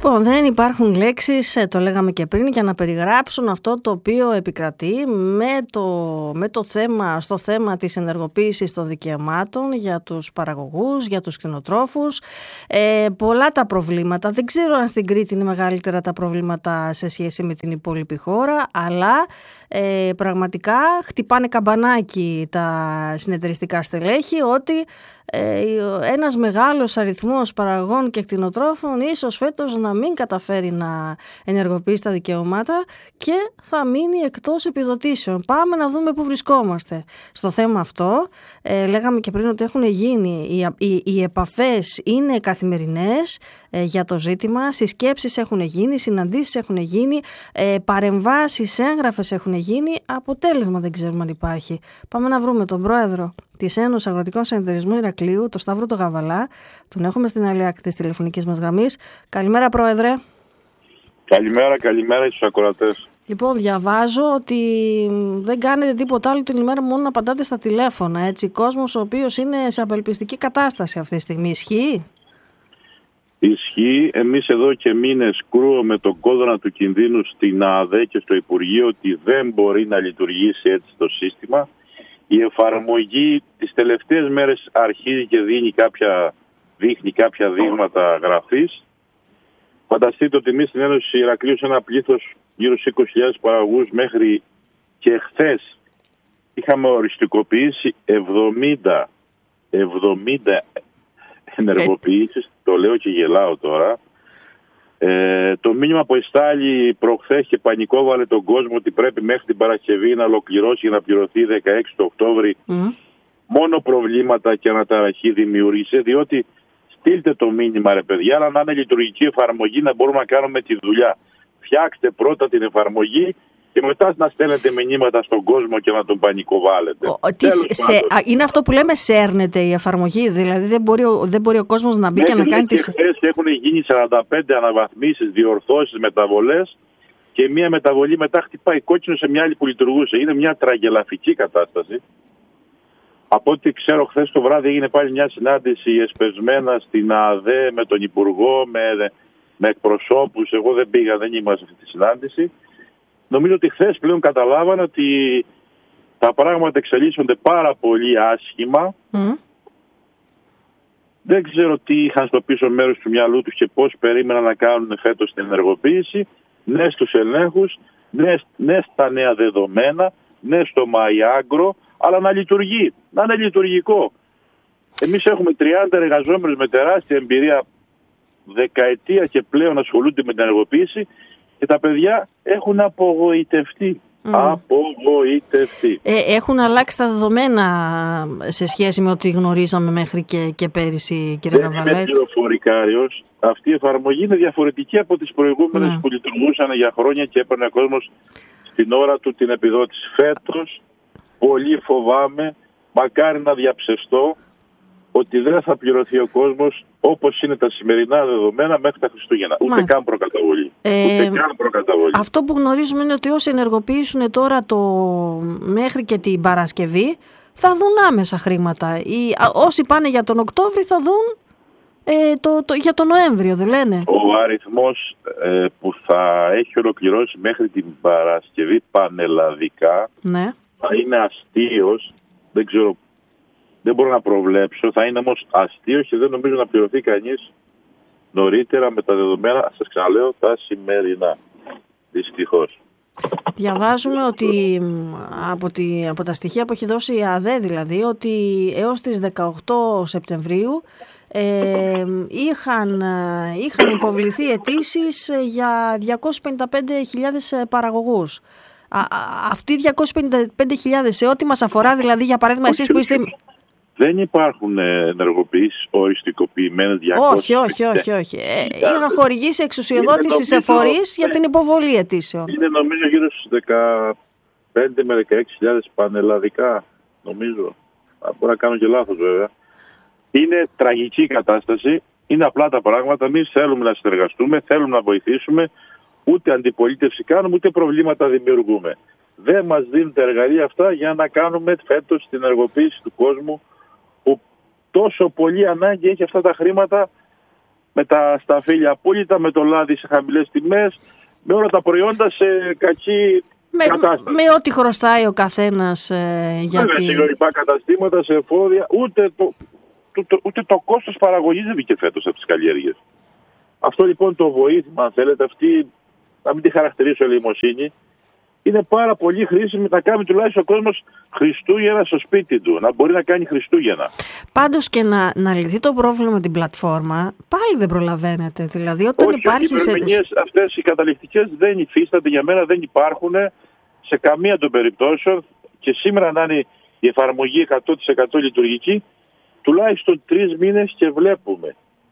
Λοιπόν, δεν υπάρχουν λέξεις, το λέγαμε και πριν, για να περιγράψουν αυτό το οποίο επικρατεί στο θέμα της ενεργοποίησης των δικαιωμάτων για τους παραγωγούς, για τους κτηνοτρόφους. Πολλά τα προβλήματα. Δεν ξέρω αν στην Κρήτη είναι μεγαλύτερα τα προβλήματα σε σχέση με την υπόλοιπη χώρα, αλλά πραγματικά χτυπάνε καμπανάκι τα συνεταιριστικά στελέχη ότι ένας μεγάλος αριθμός παραγωγών και κτηνοτρόφων ίσως φέτος να μην καταφέρει να ενεργοποιήσει τα δικαιώματα και θα μείνει εκτός επιδοτήσεων. Πάμε να δούμε πού βρισκόμαστε στο θέμα αυτό. Λέγαμε και πριν ότι έχουν γίνει, οι επαφές είναι καθημερινές για το ζήτημα, συσκέψεις έχουν γίνει, συναντήσεις έχουν γίνει, παρεμβάσεις έγγραφες έχουν γίνει, αποτέλεσμα δεν ξέρουμε αν υπάρχει. Πάμε να βρούμε τον πρόεδρο της Ένωσης Αγροτικών Συνεταιρισμών Ηρακλείου, τον Σταύρο τον Γαβαλά. Τον έχουμε στην άλλη άκρη της τηλεφωνικής μας γραμμής. Καλημέρα, πρόεδρε. Καλημέρα στους ακροατές. Λοιπόν, διαβάζω ότι δεν κάνετε τίποτα άλλο την ημέρα μόνο να απαντάτε στα τηλέφωνα. Έτσι, κόσμος ο οποίος είναι σε απελπιστική κατάσταση αυτή τη στιγμή. Ισχύει? Ισχύει. Εμείς εδώ και μήνες κρούουμε τον κόδωνα του κινδύνου στην ΑΔΕ και στο Υπουργείο ότι δεν μπορεί να λειτουργήσει έτσι το σύστημα. Η εφαρμογή τις τελευταίες μέρες αρχίζει και δείχνει κάποια δείγματα γραφής. Φανταστείτε ότι εμείς στην Ένωση Ηρακλείου σε ένα πλήθος γύρω στους 20.000 παραγωγούς μέχρι και χθες είχαμε οριστικοποιήσει 70 ενεργοποιήσεις. Το λέω και γελάω τώρα. Το μήνυμα που εστάλει προχθές και πανικόβαλε τον κόσμο ότι πρέπει μέχρι την Παρασκευή να ολοκληρώσει για να πληρωθεί 16 το Οκτώβρη, μόνο προβλήματα και αναταραχή δημιούργησε, διότι στείλτε το μήνυμα, ρε παιδιά, αλλά να είναι λειτουργική εφαρμογή, να μπορούμε να κάνουμε τη δουλειά. Φτιάξτε πρώτα την εφαρμογή και μετά να στέλνετε μηνύματα στον κόσμο και να τον πανικοβάλλετε. Είναι αυτό που λέμε, σέρνεται η εφαρμογή, δηλαδή δεν μπορεί ο κόσμος να μπει και να κάνει τις... Χθες έχουν γίνει 45 αναβαθμίσεις, διορθώσεις, μεταβολές και μία μεταβολή μετά χτυπάει κόκκινο σε μια άλλη που λειτουργούσε. Είναι μια τραγελαφική κατάσταση. Από ό,τι ξέρω, χθες το βράδυ έγινε πάλι μια συνάντηση εσπεσμένα στην ΑΔΕ με τον Υπουργό, με εκπροσώπους. Εγώ δεν πήγα, δεν ήμουν σε αυτή τη συνάντηση. Νομίζω ότι χθες πλέον καταλάβανε ότι τα πράγματα εξελίσσονται πάρα πολύ άσχημα. Δεν ξέρω τι είχαν στο πίσω μέρος του μυαλού τους και πώς περίμεναν να κάνουν φέτος την ενεργοποίηση. Ναι στους ελέγχους, ναι στα νέα δεδομένα, ναι στο MyAgro, αλλά να λειτουργεί, να είναι λειτουργικό. Εμείς έχουμε 30 εργαζόμενους με τεράστια εμπειρία, δεκαετία και πλέον ασχολούνται με την ενεργοποίηση και τα παιδιά έχουν απογοητευτεί. Έχουν αλλάξει τα δεδομένα σε σχέση με ό,τι γνωρίζαμε μέχρι και πέρυσι, κύριε Γαβαλά. Δεν είμαι πληροφορικάριος. Αυτή η εφαρμογή είναι διαφορετική από τις προηγούμενες που λειτουργούσαν για χρόνια και έπαιρνε ο κόσμος στην ώρα του την επιδότηση. Φέτος πολύ φοβάμαι, μακάρι να διαψευστώ, ότι δεν θα πληρωθεί ο κόσμος όπως είναι τα σημερινά δεδομένα μέχρι τα Χριστούγεννα. Ούτε καν προκαταβολή. Αυτό που γνωρίζουμε είναι ότι όσοι ενεργοποιήσουν τώρα μέχρι και την Παρασκευή θα δουν άμεσα χρήματα. Όσοι πάνε για τον Οκτώβρη θα δουν για τον Νοέμβριο, δεν λένε? Ο αριθμός που θα έχει ολοκληρώσει μέχρι την Παρασκευή πανελλαδικά θα είναι αστείος. Δεν ξέρω. Δεν μπορώ να προβλέψω, θα είναι όμως αστείος και δεν νομίζω να πληρωθεί κανείς νωρίτερα με τα δεδομένα, σας ξαναλέω, τα σημερινά. Δυστυχώς. Διαβάζουμε ότι από τα στοιχεία που έχει δώσει η ΑΔΕ, δηλαδή, ότι έως τις 18 Σεπτεμβρίου είχαν υποβληθεί αιτήσεις για 255.000 παραγωγούς. Αυτοί οι 255.000, σε ό,τι μας αφορά, δηλαδή, για παράδειγμα, εσείς που είστε... Δεν υπάρχουν ενεργοποιήσεις οριστικοποιημένες 200. Όχι. Είχα χορηγήσει εξουσιοδότηση σε φορείς για την υποβολή αιτήσεων. Είναι νομίζω γύρω στους 15 με 16.000 πανελλαδικά, νομίζω. Μπορώ να κάνω και λάθος βέβαια. Είναι τραγική κατάσταση, είναι απλά τα πράγματα. Εμείς θέλουμε να συνεργαστούμε, θέλουμε να βοηθήσουμε. Ούτε αντιπολίτευση κάνουμε, ούτε προβλήματα δημιουργούμε. Δεν μας δίνουν τα εργαλεία αυτά για να κάνουμε φέτος την ενεργοποίηση του κόσμου που τόσο πολύ ανάγκη έχει αυτά τα χρήματα με τα σταφύλια απόλυτα, με το λάδι σε χαμηλές τιμές, με όλα τα προϊόντα σε κακή κατάσταση. Με ό,τι χρωστάει ο καθένας γιατί... Σε γεωργικά καταστήματα, σε εφόδια, ούτε το κόστος παραγωγής δεν βγήκε φέτος από τις καλλιέργειες. Αυτό λοιπόν το βοήθημα, αν θέλετε, αυτή, να μην τη χαρακτηρίσω ελεημοσύνη, είναι πάρα πολύ χρήσιμη να κάνει τουλάχιστον ο κόσμος Χριστούγεννα στο σπίτι του, να μπορεί να κάνει Χριστούγεννα. Πάντως και να λυθεί το πρόβλημα με την πλατφόρμα, πάλι δεν προλαβαίνετε. Δηλαδή, όταν όχι, υπάρχει. Οι ερμηνείες αυτές οι καταληκτικές δεν υφίστανται, για μένα δεν υπάρχουν σε καμία των περιπτώσεων, και σήμερα να είναι η εφαρμογή 100% λειτουργική, τουλάχιστον 3 μήνες και βλέπουμε.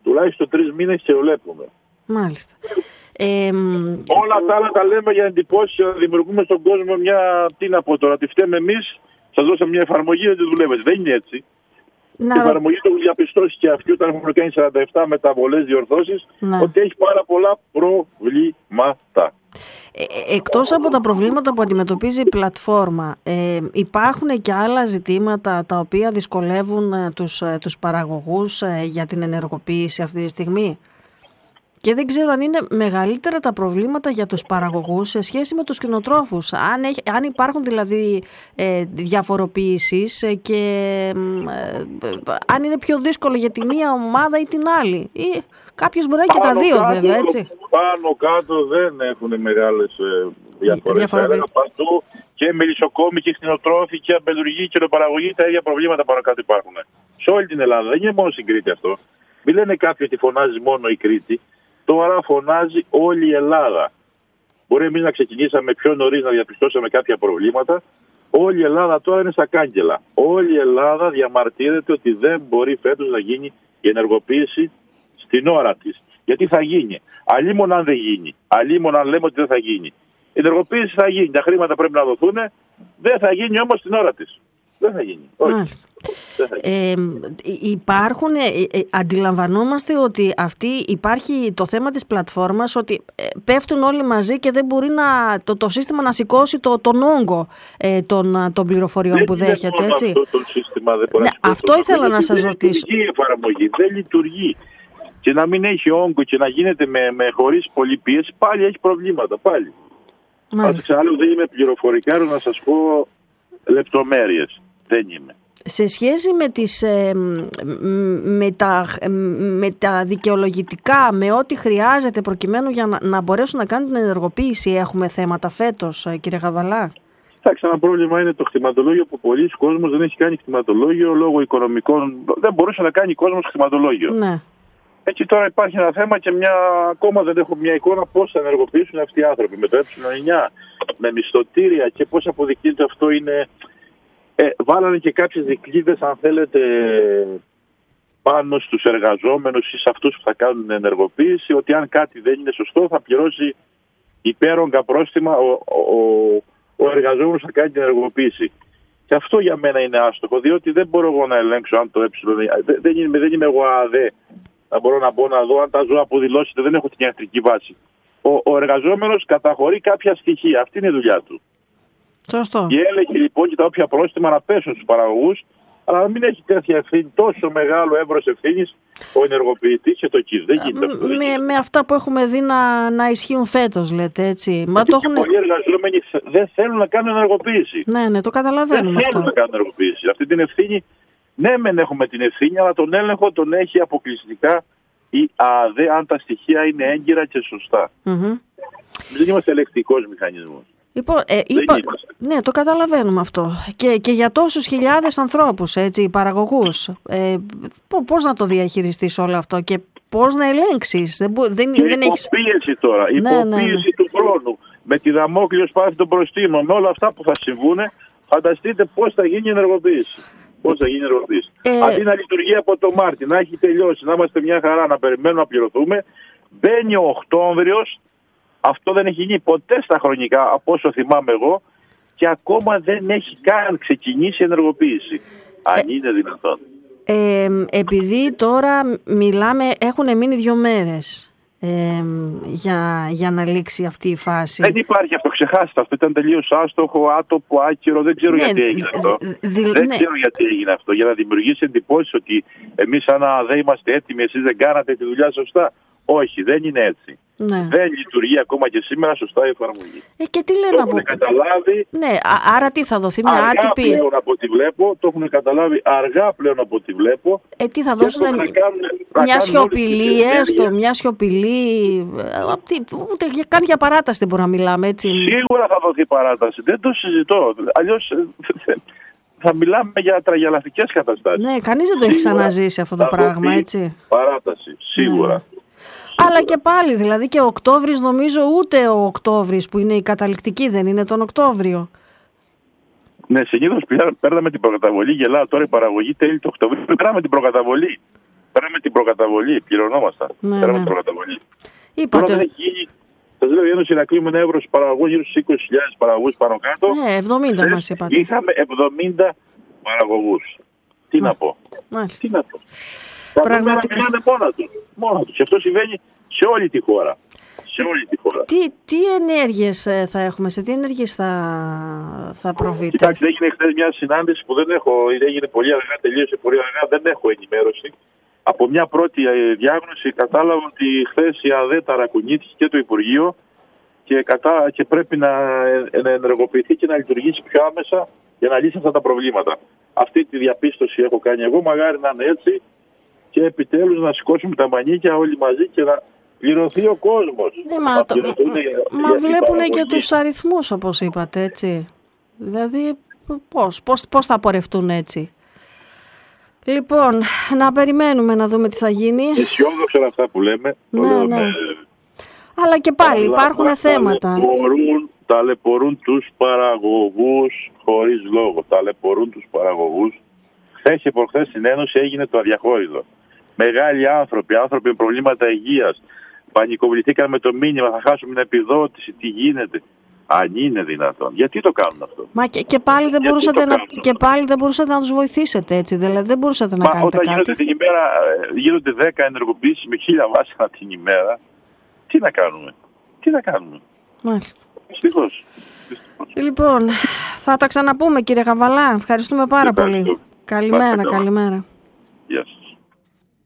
Μάλιστα. Όλα τα άλλα τα λέμε για εντυπώσεις, να δημιουργούμε στον κόσμο μια, τι να πω τώρα, τη φταίμε εμείς, σας δώσαμε μια εφαρμογή, δεν τη δουλεύετε. Δεν είναι έτσι. Η εφαρμογή το διαπιστώσει και αυτή όταν έχουμε κάνει 47 μεταβολές διορθώσεις, ότι έχει πάρα πολλά προβλήματα. Εκτός από τα προβλήματα που αντιμετωπίζει η πλατφόρμα, υπάρχουν και άλλα ζητήματα τα οποία δυσκολεύουν τους παραγωγούς για την ενεργοποίηση αυτή τη στιγμή? Και δεν ξέρω αν είναι μεγαλύτερα τα προβλήματα για τους παραγωγούς σε σχέση με τους κτηνοτρόφους. Αν υπάρχουν δηλαδή διαφοροποιήσεις και αν είναι πιο δύσκολο για τη μία ομάδα ή την άλλη. Ή κάποιος μπορεί και τα δύο βέβαια, έτσι. Πάνω κάτω δεν έχουν μεγάλες διαφορές. Παντού και μελισσοκόμοι και κτηνοτρόφοι και αμπελουργοί και παραγωγοί τα ίδια προβλήματα πάνω κάτω υπάρχουν. Σε όλη την Ελλάδα. Δεν είναι μόνο στην Κρήτη αυτό. Μην λένε κάποιοι ότι φωνάζει μόνο η Κρήτη. Τώρα φωνάζει όλη η Ελλάδα. Μπορεί εμείς να ξεκινήσαμε πιο νωρίς να διαπιστώσαμε κάποια προβλήματα. Όλη η Ελλάδα τώρα είναι στα κάγκελα. Όλη η Ελλάδα διαμαρτύρεται ότι δεν μπορεί φέτος να γίνει η ενεργοποίηση στην ώρα της. Γιατί θα γίνει. Αλλήμον αν δεν γίνει. Αλλήμον αν λέμε ότι δεν θα γίνει. Η ενεργοποίηση θα γίνει. Τα χρήματα πρέπει να δοθούν. Δεν θα γίνει όμως στην ώρα της. Δεν θα γίνει. Όχι. Αντιλαμβανόμαστε ότι υπάρχει το θέμα της πλατφόρμας, ότι πέφτουν όλοι μαζί και δεν μπορεί το σύστημα να σηκώσει τον όγκο των πληροφοριών που δέχεται. Έτσι. Αυτό το σύστημα δεν μπορεί να αυτό ήθελα να σας ρωτήσω. Δεν λειτουργεί η εφαρμογή, δεν λειτουργεί. Και να μην έχει όγκο και να γίνεται χωρίς πολλή πίεση, πάλι έχει προβλήματα. Πάλι. Άλλο δεν είμαι πληροφορικάρος να σας πω λεπτομέρειες. Δεν είμαι. Σε σχέση με τα δικαιολογητικά, με ό,τι χρειάζεται προκειμένου για να μπορέσουν να κάνουν την ενεργοποίηση, έχουμε θέματα φέτος, κύριε Γαβαλά? Εντάξει, ένα πρόβλημα είναι το κτηματολόγιο, που πολλοί κόσμος δεν έχει κάνει κτηματολόγιο λόγω οικονομικών. Δεν μπορούσε να κάνει κόσμος κτηματολόγιο. Ναι. Έτσι τώρα υπάρχει ένα θέμα και ακόμα δεν έχω μια εικόνα πώς θα ενεργοποιήσουν αυτοί οι άνθρωποι με το ε9, με μισθωτήρια και πώς αποδεικνύεται αυτό είναι. Βάλανε και κάποιες δικλείδες, αν θέλετε, πάνω στους εργαζόμενους ή σε αυτούς που θα κάνουν την ενεργοποίηση, ότι αν κάτι δεν είναι σωστό θα πληρώσει υπέρογκα πρόστιμα ο εργαζόμενος θα κάνει την ενεργοποίηση. Και αυτό για μένα είναι άστοχο, διότι δεν μπορώ εγώ να ελέγξω αν το δεν είμαι εγώ ΑΔΕ. Θα μπορώ να μπω να δω αν τα ζώα αποδηλώσετε, δεν έχω την ιατρική βάση. Ο εργαζόμενος καταχωρεί κάποια στοιχεία, αυτή είναι η δουλειά του. Σωστό. Και έλεγε λοιπόν και τα όποια πρόστιμα να πέσουν στους παραγωγούς, αλλά να μην έχει τέτοια ευθύνη, τόσο μεγάλο εύρος ευθύνης ο ενεργοποιητής και το ΚΙΣ. Δεν γίνεται αυτό. Με αυτά που έχουμε δει να ισχύουν φέτος, λέτε έτσι. Πολλοί εργαζόμενοι δεν θέλουν να κάνουν ενεργοποίηση. Ναι, το καταλαβαίνουμε. Δεν θέλουν να κάνουν ενεργοποίηση. Αυτή την ευθύνη, ναι, μεν έχουμε την ευθύνη, αλλά τον έλεγχο τον έχει αποκλειστικά η ΑΔΕ, αν τα στοιχεία είναι έγκυρα και σωστά. Δεν είμαστε ελεκτικός μηχανισμός. Λοιπόν, ναι, το καταλαβαίνουμε αυτό. Και για τόσους χιλιάδες ανθρώπους, έτσι, παραγωγούς, πώς να το διαχειριστείς όλο αυτό και πώς να ελέγξεις? Υποπίεση τώρα, υποπίεση του χρόνου, με τη δαμόκλειο σπάθη των προστήμων, με όλα αυτά που θα συμβούν, φανταστείτε πώς θα γίνει η ενεργοποίηση. Αντί να λειτουργεί από το Μάρτι, να έχει τελειώσει, να είμαστε μια χαρά, να περιμένουμε να πληρωθούμε, μπαίνει ο Οκτώβριος. Αυτό δεν έχει γίνει ποτέ στα χρονικά, από όσο θυμάμαι εγώ, και ακόμα δεν έχει καν ξεκινήσει η ενεργοποίηση. Αν είναι δυνατόν. Επειδή τώρα μιλάμε, έχουν μείνει 2 μέρες για να λήξει αυτή η φάση. Δεν υπάρχει αυτό, ξεχάστε αυτό. Ήταν τελείως άστοχο, άτοπο, άκυρο. Δεν ξέρω γιατί έγινε αυτό. Δεν ξέρω γιατί έγινε αυτό. Για να δημιουργήσει εντυπώσεις ότι εμείς δεν είμαστε έτοιμοι, εσείς δεν κάνατε τη δουλειά σωστά. Όχι, δεν είναι έτσι. Ναι. Δεν λειτουργεί ακόμα και σήμερα σωστά η εφαρμογή. Και τι λένε το έχουν καταλάβει. Ναι, άρα τι θα δοθεί, μια αργά άτυπη. Πλέον από ό,τι βλέπω, το έχουν καταλάβει αργά πλέον από ό,τι βλέπω. Τι θα δώσουν μια σιωπηλή, μια σιωπηλή. Ούτε καν για παράταση δεν μπορούμε να μιλάμε, έτσι. Σίγουρα θα δοθεί παράταση. Δεν το συζητώ. Αλλιώς θα μιλάμε για τραγελαφικές καταστάσεις. Ναι, κανείς δεν το έχει ξαναζήσει αυτό το πράγμα, έτσι. Παράταση, σίγουρα. Ναι. Αλλά και πάλι, δηλαδή και ο Οκτώβρης, νομίζω ούτε ο Οκτώβρης που είναι η καταληκτική δεν είναι τον Οκτώβριο. Ναι, συνήθως παίρναμε την προκαταβολή, γελάω τώρα η παραγωγή τέλη του Οκτωβρίου. Παίρναμε την προκαταβολή, πληρωνόμασταν. Ναι, παίρναμε την προκαταβολή. Είπατε. Τώρα έχει γίνει, σας λέω, η Ένωση Ηρακλείου με 1 ευρώ στους παραγωγούς, γύρω στους 20.000 παραγωγούς πάνω κάτω. Ναι, 70 μας είπατε. Είχαμε 70 παραγωγούς. Τι να πω. Μάλιστα. Τι να πω. Πραγματικά. Μιλάνε μόνα τους. Και αυτό συμβαίνει σε όλη τη χώρα. Τι ενέργειες θα έχουμε, σε τι ενέργειες θα προβείτε? Κοιτάξτε, έγινε χθες μια συνάντηση που έγινε πολύ αργά, τελείωσε πολύ αργά, δεν έχω ενημέρωση. Από μια πρώτη διάγνωση κατάλαβα ότι χθες η ΑΔΕ ταρακουνήθηκε και το Υπουργείο και πρέπει να ενεργοποιηθεί και να λειτουργήσει πιο άμεσα για να λύσει αυτά τα προβλήματα. Αυτή τη διαπίστωση έχω κάνει εγώ, μαγάρι να είναι έτσι και επιτέλους να σηκώσουμε τα μανίκια όλοι μαζί και να πληρωθεί ο κόσμος. Μα βλέπουν και τους αριθμούς, όπως είπατε, έτσι. Δηλαδή, πώς θα πορευτούν έτσι. Λοιπόν, να περιμένουμε να δούμε τι θα γίνει. Αισιόδοξα αυτά που λέμε. Ναι. Αλλά και πάλι υπάρχουν θέματα. Ταλαιπωρούν τους παραγωγούς χωρίς λόγο. Ταλαιπωρούν τους παραγωγούς. Χθες και προχθές στην Ένωση έγινε το αδιαχώρητο. Μεγάλοι άνθρωποι με προβλήματα υγείας. Πανικοβληθήκαν με το μήνυμα, θα χάσουμε την επιδότηση, τι γίνεται. Αν είναι δυνατόν. Γιατί το κάνουν αυτό? Μα και πάλι δεν μπορούσατε να τους βοηθήσετε, έτσι. Δηλαδή δεν μπορούσατε να κάνετε κάτι. Όταν γίνονται 10 ενεργοποιήσεις με 1000 βάσανα την ημέρα, τι να κάνουμε. Μάλιστα. Δυστυχώς. Λοιπόν, θα τα ξαναπούμε, κύριε Καβαλά. Ευχαριστούμε πάρα πολύ. Καλημέρα. Γεια σας.